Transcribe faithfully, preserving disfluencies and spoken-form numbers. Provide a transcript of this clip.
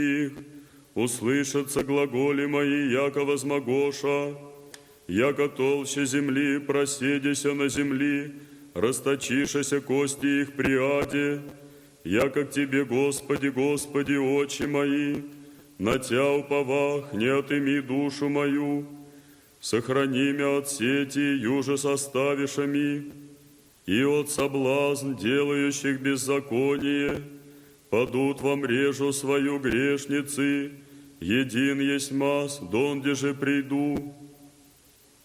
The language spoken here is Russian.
их, услышатся глаголи мои, яко возмогоша, яко толще земли, проседися на земли, расточишася кости их при аде, яко к Тебе, Господи, Господи, очи мои, на Тя уповах, не отыми душу мою, сохрани мя от сети, юже составишами, и от соблазн делающих беззаконие, падут во мрежу свою грешницы, един есть мас, донде же приду,